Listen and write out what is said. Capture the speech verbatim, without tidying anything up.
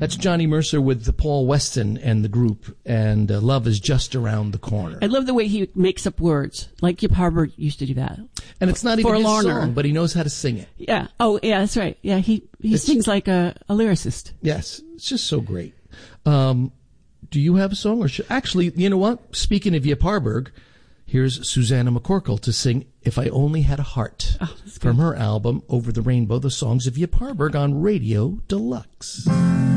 That's Johnny Mercer with the Paul Weston and the group, and uh, Love is Just Around the Corner. I love the way he makes up words, like Yip Harburg used to do that. And it's not even Forlorner. his song, but he knows how to sing it. Yeah. Oh, yeah, that's right. Yeah, he, he It's- sings like a, a lyricist. Yes, it's just so great. Um, do you have a song? Or should, actually, you know what? Speaking of Yip Harburg, here's Susanna McCorkle to sing If I Only Had a Heart Oh, that's from good. her album Over the Rainbow, the songs of Yip Harburg on Radio Deluxe.